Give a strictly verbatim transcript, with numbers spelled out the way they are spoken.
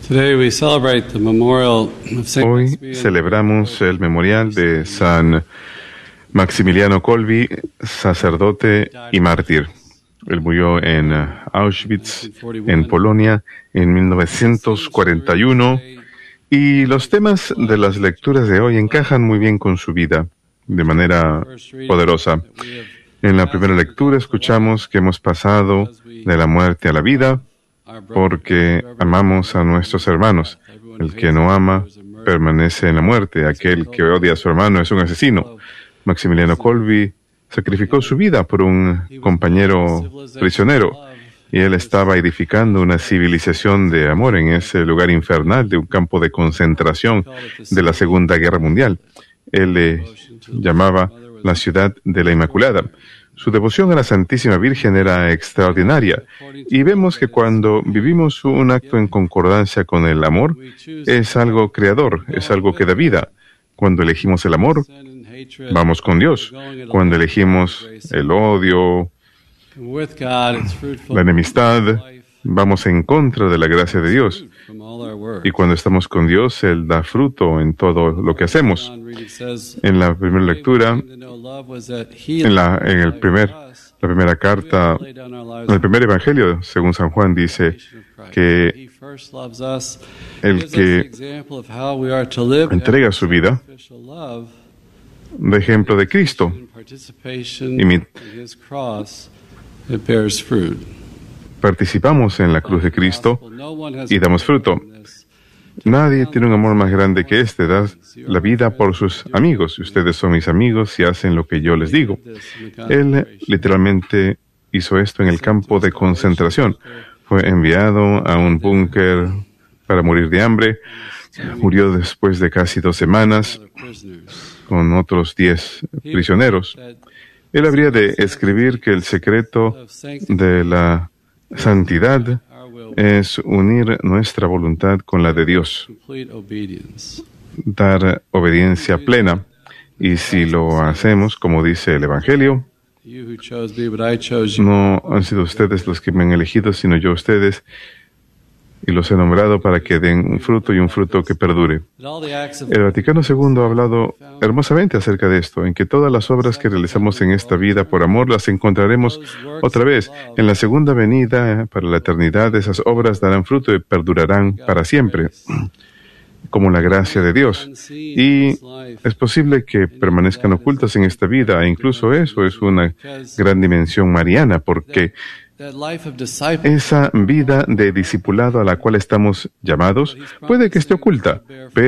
Hoy celebramos el memorial de San Maximiliano Kolbe, sacerdote y mártir. Él murió en Auschwitz, en Polonia, en mil novecientos cuarenta y uno, y los temas de las lecturas de hoy encajan muy bien con su vida, de manera poderosa. En la primera lectura escuchamos que hemos pasado de la muerte a la vida porque amamos a nuestros hermanos. El que no ama permanece en la muerte. Aquel que odia a su hermano es un asesino. Maximiliano Kolbe sacrificó su vida por un compañero prisionero y él estaba edificando una civilización de amor en ese lugar infernal de un campo de concentración de la Segunda Guerra Mundial. Él le llamaba la ciudad de la Inmaculada. Su devoción a la Santísima Virgen era extraordinaria y vemos que cuando vivimos un acto en concordancia con el amor, es algo creador, es algo que da vida. Cuando elegimos el amor, vamos con Dios. Cuando elegimos el odio, la enemistad, vamos en contra de la gracia de Dios. Y cuando estamos con Dios, Él da fruto en todo lo que hacemos. En la primera lectura, en la, en el primer, la primera carta, en el primer evangelio, según San Juan, dice que el que entrega su vida de ejemplo de Cristo, y participamos en la cruz de Cristo y damos fruto. Nadie tiene un amor más grande que este, dar la vida por sus amigos. Ustedes son mis amigos y hacen lo que yo les digo. Él literalmente hizo esto en el campo de concentración. Fue enviado a un búnker para morir de hambre. Murió después de casi dos semanas con otros diez prisioneros. Él habría de escribir que el secreto de la santidad es unir nuestra voluntad con la de Dios, dar obediencia plena, y si lo hacemos, como dice el Evangelio, no han sido ustedes los que me han elegido, sino yo ustedes, y los he nombrado para que den un fruto y un fruto que perdure. El Vaticano segundo ha hablado hermosamente acerca de esto, en que todas las obras que realizamos en esta vida por amor las encontraremos otra vez. En la segunda venida, para la eternidad, esas obras darán fruto y perdurarán para siempre, como la gracia de Dios. Y es posible que permanezcan ocultas en esta vida, e incluso eso es una gran dimensión mariana, porque esa vida de discipulado a la cual estamos llamados puede que esté oculta, pero